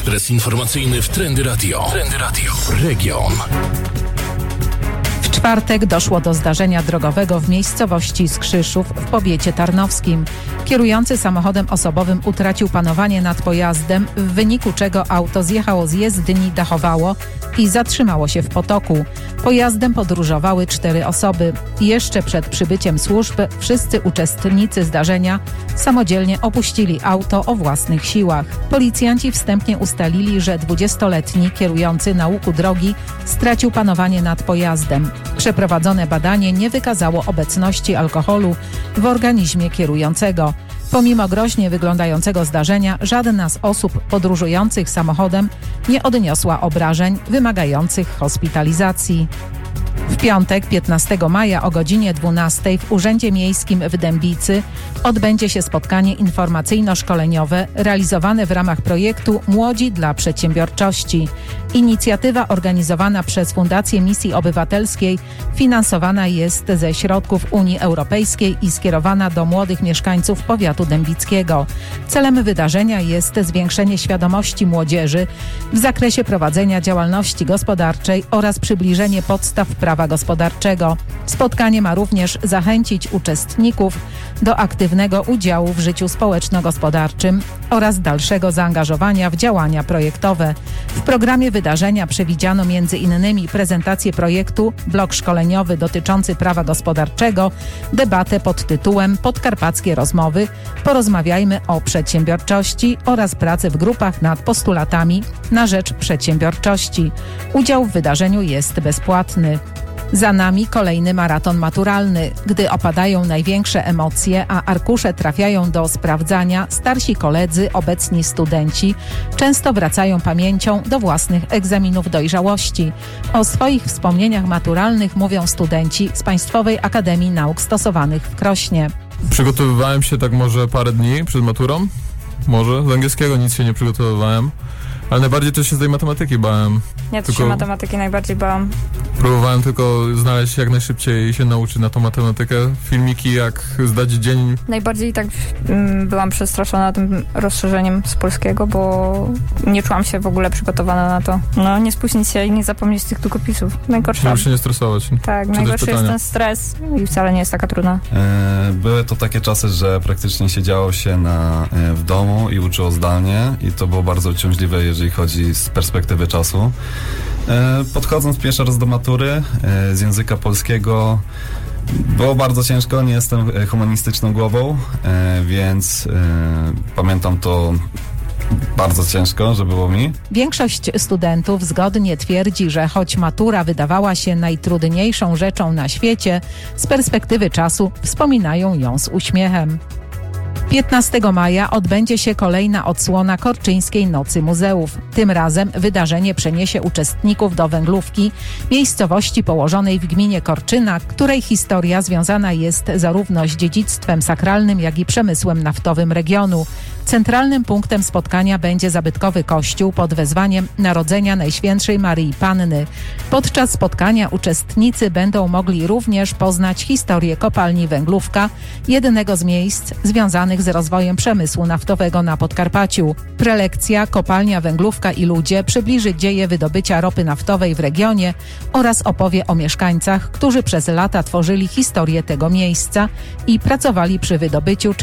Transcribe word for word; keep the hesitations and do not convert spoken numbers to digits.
Ekspres informacyjny w Trendy Radio. Trendy Radio. Region. W czwartek doszło do zdarzenia drogowego w miejscowości Skrzyszów w powiecie tarnowskim. Kierujący samochodem osobowym utracił panowanie nad pojazdem, w wyniku czego auto zjechało z jezdni, dachowało i zatrzymało się w potoku. Pojazdem podróżowały cztery osoby. Jeszcze przed przybyciem służb wszyscy uczestnicy zdarzenia samodzielnie opuścili auto o własnych siłach. Policjanci wstępnie ustalili, że dwudziestoletni kierujący na łuku drogi stracił panowanie nad pojazdem. Przeprowadzone badanie nie wykazało obecności alkoholu w organizmie kierującego. Pomimo groźnie wyglądającego zdarzenia, żadna z osób podróżujących samochodem nie odniosła obrażeń wymagających hospitalizacji. W piątek, piętnastego maja o godzinie dwunastej w Urzędzie Miejskim w Dębicy odbędzie się spotkanie informacyjno-szkoleniowe realizowane w ramach projektu Młodzi dla Przedsiębiorczości. Inicjatywa organizowana przez Fundację Misji Obywatelskiej finansowana jest ze środków Unii Europejskiej i skierowana do młodych mieszkańców powiatu dębickiego. Celem wydarzenia jest zwiększenie świadomości młodzieży w zakresie prowadzenia działalności gospodarczej oraz przybliżenie podstaw prawa gospodarczego. Spotkanie ma również zachęcić uczestników do aktywnego udziału w życiu społeczno-gospodarczym oraz dalszego zaangażowania w działania projektowe. W programie wydarzenia przewidziano między innymi prezentację projektu, blok szkoleniowy dotyczący prawa gospodarczego, debatę pod tytułem Podkarpackie rozmowy, porozmawiajmy o przedsiębiorczości oraz pracę w grupach nad postulatami na rzecz przedsiębiorczości. Udział w wydarzeniu jest bezpłatny. Za nami kolejny maraton maturalny. Gdy opadają największe emocje, a arkusze trafiają do sprawdzania, starsi koledzy, obecni studenci często wracają pamięcią do własnych egzaminów dojrzałości. O swoich wspomnieniach maturalnych mówią studenci z Państwowej Akademii Nauk Stosowanych w Krośnie. Przygotowywałem się tak może parę dni przed maturą. Może. Z angielskiego nic się nie przygotowywałem. Ale najbardziej też się z tej matematyki bałem. Ja też się matematyki najbardziej bałam. Próbowałem tylko znaleźć jak najszybciej się nauczyć na tą matematykę. Filmiki, jak zdać dzień. Najbardziej tak mm, byłam przestraszona tym rozszerzeniem z polskiego, bo nie czułam się w ogóle przygotowana na to. No, nie spóźnić się i nie zapomnieć tych długopisów. Najgorsze. Żeby się nie stresować. Tak, najgorszy jest ten stres i wcale nie jest taka trudna. E, były to takie czasy, że praktycznie siedziało się na, e, w domu i uczyło zdalnie i to było bardzo uciążliwe, jeżeli chodzi z perspektywy czasu. E, podchodząc pierwszy raz do matury e, z języka polskiego było bardzo ciężko, nie jestem humanistyczną głową, e, więc e, pamiętam to bardzo ciężko, że było mi. Większość studentów zgodnie twierdzi, że choć matura wydawała się najtrudniejszą rzeczą na świecie, z perspektywy czasu wspominają ją z uśmiechem. piętnastego maja odbędzie się kolejna odsłona Korczyńskiej Nocy Muzeów. Tym razem wydarzenie przeniesie uczestników do Węglówki, miejscowości położonej w gminie Korczyna, której historia związana jest zarówno z dziedzictwem sakralnym, jak i przemysłem naftowym regionu. Centralnym punktem spotkania będzie zabytkowy kościół pod wezwaniem Narodzenia Najświętszej Maryi Panny. Podczas spotkania uczestnicy będą mogli również poznać historię kopalni Węglówka, jednego z miejsc związanych z rozwojem przemysłu naftowego na Podkarpaciu. Prelekcja Kopalnia Węglówka i ludzie przybliży dzieje wydobycia ropy naftowej w regionie oraz opowie o mieszkańcach, którzy przez lata tworzyli historię tego miejsca i pracowali przy wydobyciu